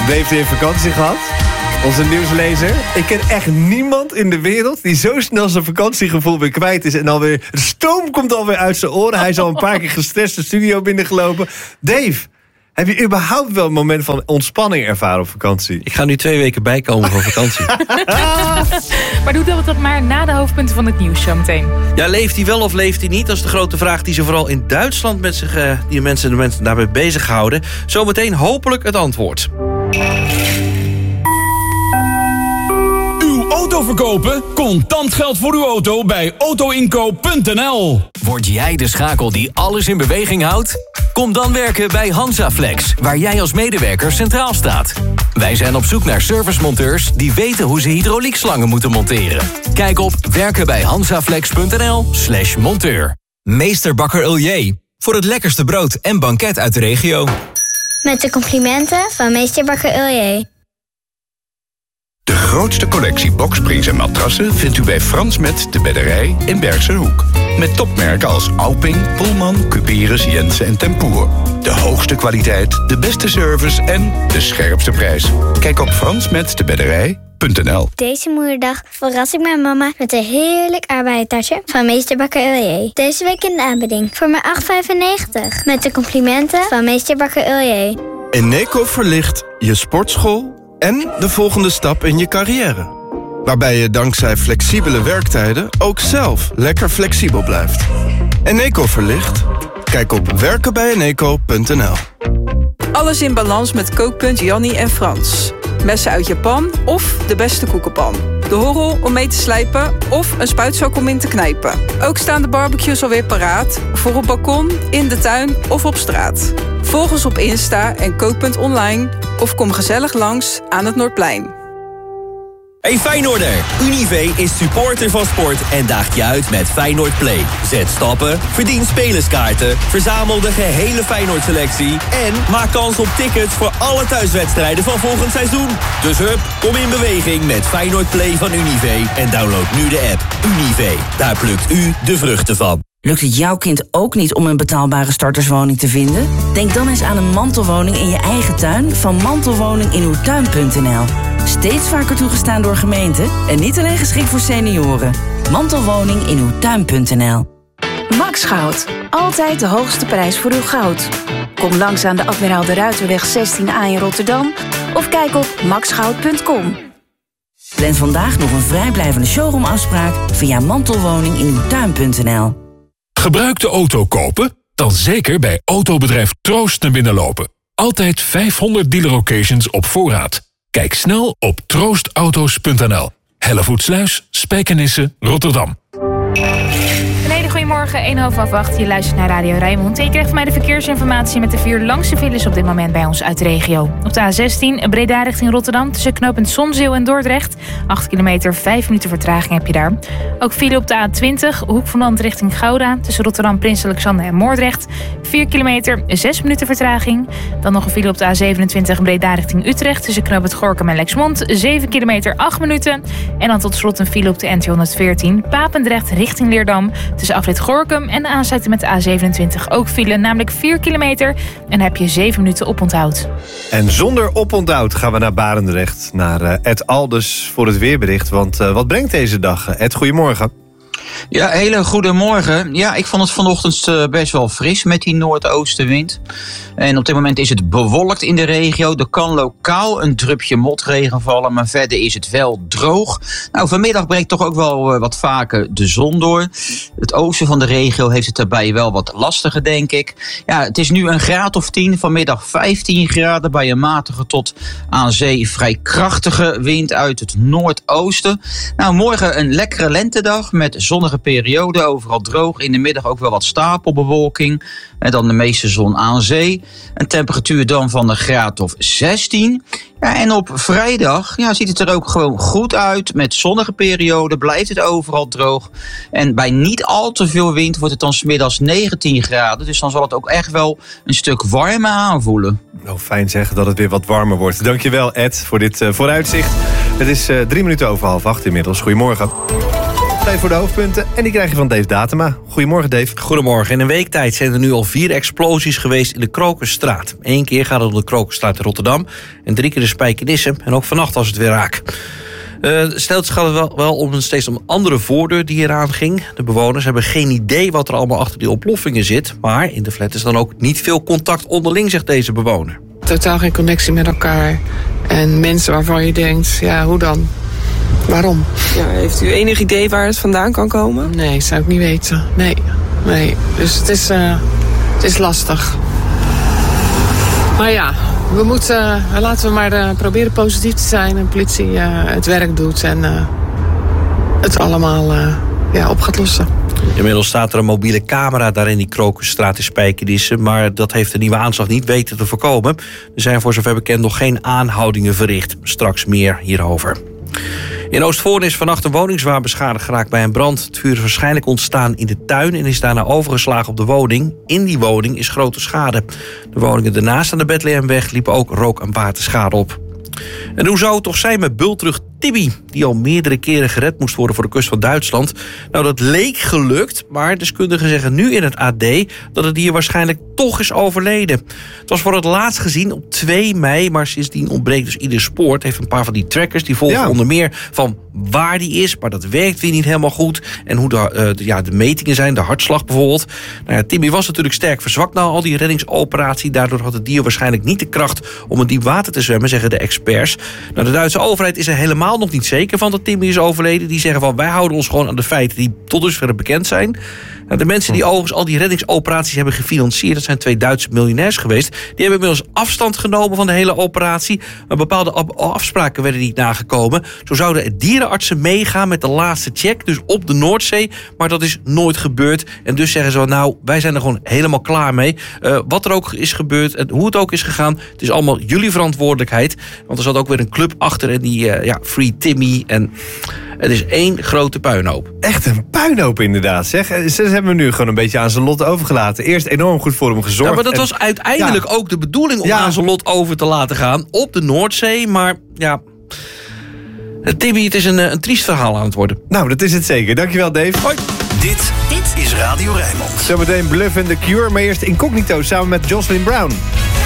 Dave heeft vakantie gehad. Onze nieuwslezer. Ik ken echt niemand in de wereld die zo snel zijn vakantiegevoel weer kwijt is. En alweer, de stoom komt alweer uit zijn oren. Hij is al een paar keer gestrest de studio binnengelopen. Dave, heb je überhaupt wel een moment van ontspanning ervaren op vakantie? Ik ga nu 2 weken bijkomen van vakantie. Maar doe dat maar na de hoofdpunten van het nieuws zometeen. Ja, leeft hij wel of leeft hij niet? Dat is de grote vraag die ze vooral in Duitsland met zich, die de mensen daarbij bezighouden. Zometeen hopelijk het antwoord. Auto verkopen? Contant geld voor uw auto bij autoinkoop.nl. Word jij de schakel die alles in beweging houdt? Kom dan werken bij Hansaflex, waar jij als medewerker centraal staat. Wij zijn op zoek naar servicemonteurs die weten hoe ze hydrauliekslangen moeten monteren. Kijk op werkenbijhansaflex.nl/monteur. Meester Bakker Uljee, voor het lekkerste brood en banket uit de regio. Met de complimenten van Meester Bakker Uljee. De grootste collectie boksprings en matrassen vindt u bij Frans Met de Bedderij in Bergse Hoek. Met topmerken als Alping, Pullman, Cuperus, Jensen en Tempoer. De hoogste kwaliteit, de beste service en de scherpste prijs. Kijk op fransmetdebedderij.nl. Deze moederdag verras ik mijn mama met een heerlijk aardbeientasje van Meester Bakker Uljee. Deze week in de aanbieding voor maar €8,95. Met de complimenten van Meester Bakker Uljee. Eneco verlicht je sportschool en de volgende stap in je carrière. Waarbij je dankzij flexibele werktijden ook zelf lekker flexibel blijft. Eneco verlicht? Kijk op werkenbijeneco.nl. Alles in balans met kookpunt Jannie en Frans. Messen uit Japan of de beste koekenpan. De horrel om mee te slijpen of een spuitzak om in te knijpen. Ook staan de barbecues alweer paraat. Voor op balkon, in de tuin of op straat. Volg ons op Insta en kookpunt online. Of kom gezellig langs aan het Noordplein. Hey Feyenoorder, Univé is supporter van sport en daagt je uit met Feyenoord Play. Zet stappen, verdien spelerskaarten, verzamel de gehele Feyenoord-selectie en maak kans op tickets voor alle thuiswedstrijden van volgend seizoen. Dus hup, kom in beweging met Feyenoord Play van Univé en download nu de app. Univé, daar plukt u de vruchten van. Lukt het jouw kind ook niet om een betaalbare starterswoning te vinden? Denk dan eens aan een mantelwoning in je eigen tuin van mantelwoninginuwtuin.nl. Steeds vaker toegestaan door gemeenten en niet alleen geschikt voor senioren. Mantelwoninginuwtuin.nl. Max Goud. Altijd de hoogste prijs voor uw goud. Kom langs aan de Admiraal de Ruiterweg 16A in Rotterdam of kijk op maxgoud.com. Plan vandaag nog een vrijblijvende showroomafspraak via mantelwoninginuwtuin.nl. Gebruikte auto kopen? Dan zeker bij autobedrijf Troost naar binnen lopen. Altijd 500 dealer-occasions op voorraad. Kijk snel op troostauto's.nl. Hellevoetsluis, Spijkenisse, Rotterdam. Een hele goedemorgen, 1:08. Je luistert naar Radio Rijnmond. En je krijgt van mij de verkeersinformatie met de 4 langste files op dit moment bij ons uit de regio. Op de A16 Breda richting Rotterdam tussen knooppunt Zonzeel en Dordrecht. 8 kilometer, 5 minuten vertraging heb je daar. Ook file op de A20 Hoek van Holland richting Gouda tussen Rotterdam, Prins Alexander en Moordrecht. 4 kilometer, 6 minuten vertraging. Dan nog een file op de A27 Breda richting Utrecht tussen knooppunt Gorinchem en Lexmond. 7 kilometer, 8 minuten. En dan tot slot een file op de N214 Papendrecht richting Leerdam tussen afrit Gorinchem en de aansluiting met de A27 ook file, namelijk 4 kilometer. En dan heb je 7 minuten oponthoud. En zonder oponthoud gaan we naar Barendrecht, naar Ed Alders voor het weerbericht. Want wat brengt deze dag? Ed, goedemorgen. Ja, hele goede morgen. Ja, ik vond het vanochtend best wel fris met die noordoostenwind. En op dit moment is het bewolkt in de regio. Er kan lokaal een drupje motregen vallen, maar verder is het wel droog. Nou, vanmiddag breekt toch ook wel wat vaker de zon door. Het oosten van de regio heeft het daarbij wel wat lastiger, denk ik. Ja, het is nu een graad of 10, vanmiddag 15 graden bij een matige tot aan zee vrij krachtige wind uit het noordoosten. Nou, morgen een lekkere lentedag met zonnige periode, overal droog. In de middag ook wel wat stapelbewolking. En dan de meeste zon aan zee. Een temperatuur dan van een graad of 16. Ja, en op vrijdag ziet het er ook gewoon goed uit. Met zonnige periode blijft het overal droog. En bij niet al te veel wind wordt het dan 's middags 19 graden. Dus dan zal het ook echt wel een stuk warmer aanvoelen. Nou, fijn zeggen dat het weer wat warmer wordt. Dankjewel Ed voor dit vooruitzicht. Het is 3 minuten over 7:30 inmiddels. Goedemorgen. Tijd voor de hoofdpunten. En die krijg je van Dave Datema. Goedemorgen, Dave. Goedemorgen. In een week tijd zijn er nu al 4 explosies geweest in de Krokusstraat. 1 keer gaat het om de Krokusstraat in Rotterdam. En 3 keer de Spijkenisse. En ook vannacht was het weer raak. Steltjes gaat het wel om steeds een andere voordeur die eraan ging. De bewoners hebben geen idee wat er allemaal achter die ontploffingen zit. Maar in de flat is dan ook niet veel contact onderling, zegt deze bewoner. Totaal geen connectie met elkaar. En mensen waarvan je denkt, ja, hoe dan? Waarom? Ja, heeft u enig idee waar het vandaan kan komen? Nee, zou ik niet weten. Nee. Dus het is lastig. Maar ja, laten we maar proberen positief te zijn. En de politie het werk doet en het allemaal op gaat lossen. Inmiddels staat er een mobiele camera daar in die Krokusstraat in Spijkenisse. Maar dat heeft de nieuwe aanslag niet weten te voorkomen. Er zijn voor zover bekend nog geen aanhoudingen verricht. Straks meer hierover. In Oostvoorn is vannacht een woning zwaar beschadigd geraakt bij een brand. Het vuur is waarschijnlijk ontstaan in de tuin en is daarna overgeslagen op de woning. In die woning is grote schade. De woningen ernaast aan de Bethlehemweg liepen ook rook- en waterschade op. En hoe zou het toch zijn met bultrug Tibi, die al meerdere keren gered moest worden voor de kust van Duitsland? Nou, dat leek gelukt, maar deskundigen zeggen nu in het AD dat het dier waarschijnlijk toch is overleden. Het was voor het laatst gezien op 2 mei, maar sindsdien ontbreekt dus ieder spoor. Het heeft een paar van die trackers, die volgen onder meer van waar die is, maar dat werkt weer niet helemaal goed. En hoe de metingen zijn, de hartslag bijvoorbeeld. Nou ja, Tibi was natuurlijk sterk verzwakt na al die reddingsoperatie. Daardoor had het dier waarschijnlijk niet de kracht om in diep water te zwemmen, zeggen de experts. Nou, de Duitse overheid is er helemaal nog niet zeker van dat Tibi is overleden. Die zeggen van, wij houden ons gewoon aan de feiten die tot dusver bekend zijn. Nou, de mensen die overigens al die reddingsoperaties hebben gefinancierd, dat zijn 2 Duitse miljonairs geweest, die hebben inmiddels afstand genomen van de hele operatie. Maar bepaalde afspraken werden niet nagekomen. Zo zouden dierenartsen meegaan met de laatste check, dus op de Noordzee. Maar dat is nooit gebeurd. En dus zeggen ze, nou, wij zijn er gewoon helemaal klaar mee. Wat er ook is gebeurd en hoe het ook is gegaan, het is allemaal jullie verantwoordelijkheid. Want er zat ook weer een club achter en die Free Timmy. En het is 1 grote puinhoop. Echt een puinhoop inderdaad, zeg. Ze hebben nu gewoon een beetje aan zijn lot overgelaten. Eerst enorm goed voor hem gezorgd. Ja, maar dat was uiteindelijk ook de bedoeling om aan zijn lot over te laten gaan op de Noordzee. Maar ja, Timmy, het is een triest verhaal aan het worden. Nou, dat is het zeker. Dankjewel, Dave. Hoi. Dit is Radio Rijnmond. Zometeen Bluff and The Cure, maar eerst Incognito samen met Jocelyn Brown.